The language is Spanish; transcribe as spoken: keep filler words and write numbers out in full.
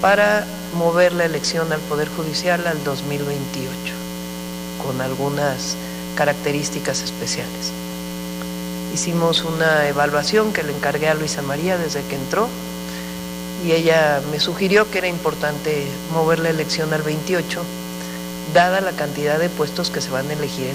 para mover la elección al Poder Judicial al dos mil veintiocho, con algunas características especiales. Hicimos una evaluación que le encargué a Luisa María desde que entró, y ella me sugirió que era importante mover la elección al veintiocho, dada la cantidad de puestos que se van a elegir